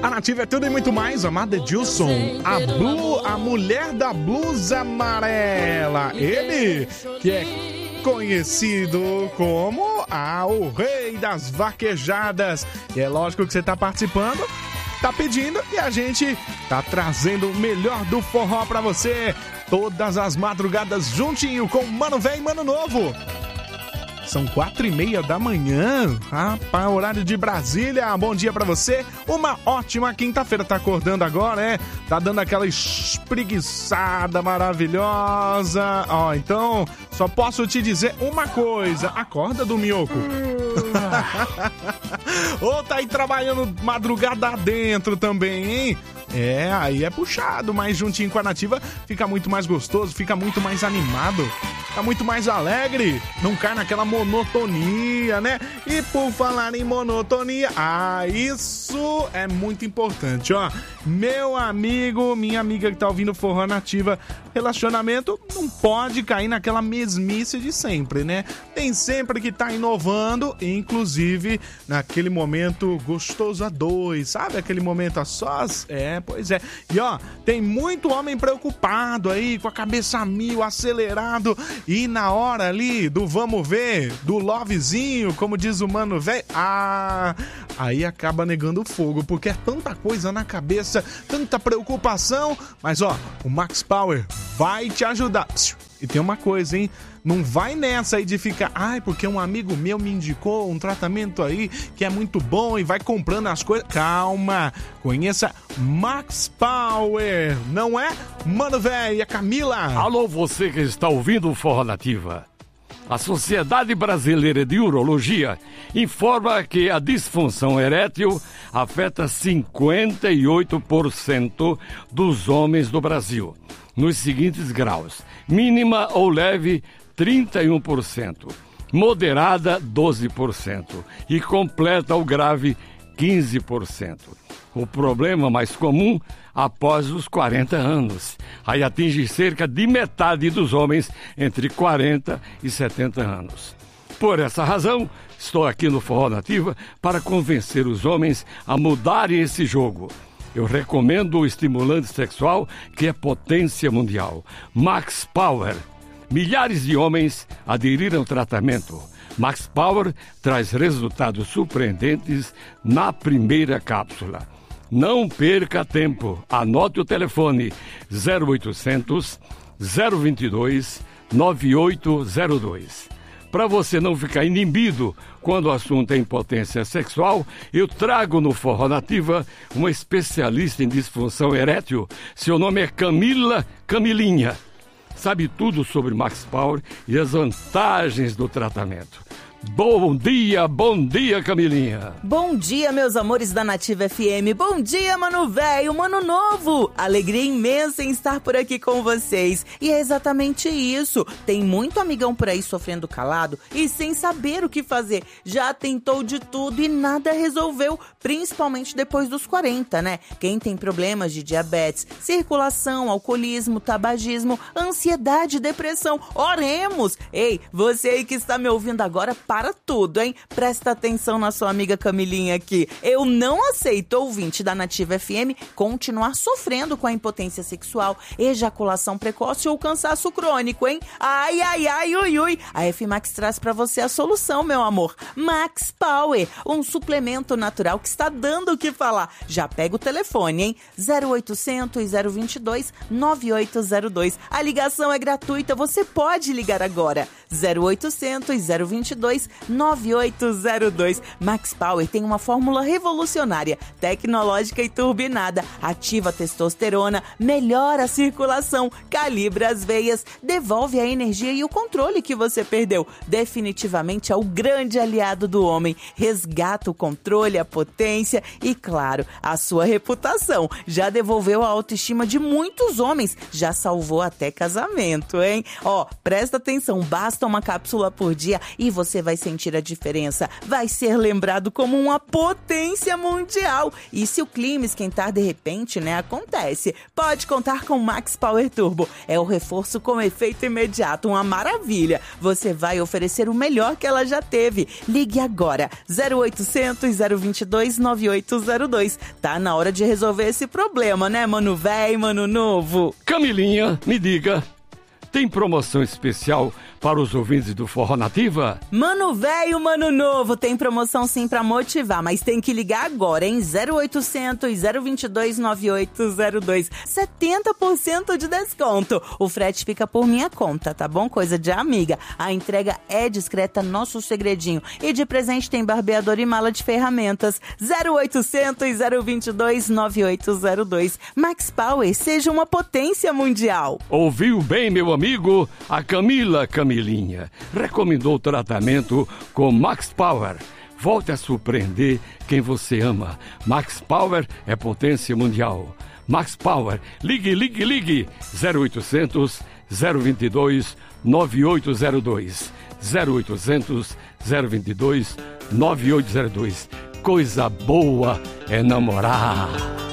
A Nativa é tudo e muito mais. Amada Edilson, a mulher da blusa amarela. Ele que é conhecido como o rei das vaquejadas. E é lógico que você tá participando, tá pedindo e a gente tá trazendo o melhor do forró pra você. Todas as madrugadas juntinho com Mano Véio e Mano Novo. São 4h30 da manhã, rapaz, horário de Brasília. Bom dia pra você, uma ótima quinta-feira. Tá acordando agora, tá dando aquela espreguiçada maravilhosa. Então, só posso te dizer uma coisa: acorda do minhoco. Ou tá aí trabalhando madrugada dentro também, hein? Aí é puxado, mas juntinho com a Nativa fica muito mais gostoso, fica muito mais animado, fica muito mais alegre, não cai naquela monotonia, né? E por falar em monotonia, isso é muito importante, ó. Meu amigo, minha amiga que tá ouvindo Forró Nativa, relacionamento não pode cair naquela mesmice de sempre, né? Tem sempre que tá inovando, inclusive naquele momento gostoso a dois, sabe? Aquele momento a sós, pois é. E ó, tem muito homem preocupado aí, com a cabeça a mil, acelerado, e na hora ali do vamos ver, do lovezinho, como diz o Mano Véio, aí acaba negando o fogo, porque é tanta coisa na cabeça, tanta preocupação, mas ó, o Max Power vai te ajudar. E tem uma coisa, hein? Não vai nessa aí de ficar, porque um amigo meu me indicou um tratamento aí que é muito bom e vai comprando as coisas. Calma, conheça Max Power, não é? Mano Véio, a Camila. Alô, você que está ouvindo o Forró Nativa. A Sociedade Brasileira de Urologia informa que a disfunção erétil afeta 58% dos homens do Brasil, nos seguintes graus: mínima ou leve, 31%, moderada, 12% e completa ou grave, 15%. O problema mais comum após os 40 anos. Aí atinge cerca de metade dos homens entre 40 e 70 anos. Por essa razão, estou aqui no Forró Nativa para convencer os homens a mudarem esse jogo. Eu recomendo o estimulante sexual que é potência mundial, Max Power. Milhares de homens aderiram ao tratamento. Max Power traz resultados surpreendentes na primeira cápsula. Não perca tempo. Anote o telefone 0800 022 9802. Para você não ficar inibido quando o assunto é impotência sexual, eu trago no Forró Nativa uma especialista em disfunção erétil. Seu nome é Camilinha. Sabe tudo sobre Max Power e as vantagens do tratamento. Bom dia, Camilinha. Bom dia, meus amores da Nativa FM. Bom dia, Mano Véio, Mano Novo. Alegria imensa em estar por aqui com vocês. E é exatamente isso. Tem muito amigão por aí sofrendo calado e sem saber o que fazer. Já tentou de tudo e nada resolveu, principalmente depois dos 40, né? Quem tem problemas de diabetes, circulação, alcoolismo, tabagismo, ansiedade, depressão. Oremos! Ei, você aí que está me ouvindo agora, para tudo, hein? Presta atenção na sua amiga Camilinha aqui. Eu não aceito, ouvinte da Nativa FM, continuar sofrendo com a impotência sexual, ejaculação precoce ou cansaço crônico, hein? Ai, ui, ui. A F-Max traz pra você a solução, meu amor. Max Power, um suplemento natural que está dando o que falar. Já pega o telefone, hein? 0800 022 9802. A ligação é gratuita, você pode ligar agora. 0800 022 9802. Max Power tem uma fórmula revolucionária, tecnológica e turbinada. Ativa a testosterona, melhora a circulação, calibra as veias, devolve a energia e o controle que você perdeu. Definitivamente é o grande aliado do homem. Resgata o controle, a potência e, claro, a sua reputação. Já devolveu a autoestima de muitos homens, já salvou até casamento, hein? Presta atenção, basta basta uma cápsula por dia e você vai sentir a diferença. Vai ser lembrado como uma potência mundial. E se o clima esquentar de repente, acontece. Pode contar com Max Power Turbo. É o reforço com efeito imediato, uma maravilha. Você vai oferecer o melhor que ela já teve. Ligue agora, 0800 022 9802. Tá na hora de resolver esse problema, né, mano véi, mano novo? Camilinha, me diga, tem promoção especial para os ouvintes do Forró Nativa? Mano véio, mano novo, tem promoção sim pra motivar, mas tem que ligar agora, hein? 0800 022 9802. 70% de desconto. O frete fica por minha conta, tá bom? Coisa de amiga. A entrega é discreta, nosso segredinho. E de presente tem barbeador e mala de ferramentas. 0800 022 9802. Max Power, seja uma potência mundial. Ouviu bem, meu amigo? A Camilinha recomendou o tratamento com Max Power. Volte a surpreender quem você ama. Max Power é potência mundial. Max Power, ligue 0800 022 9802. 0800 022 9802. Coisa boa é namorar.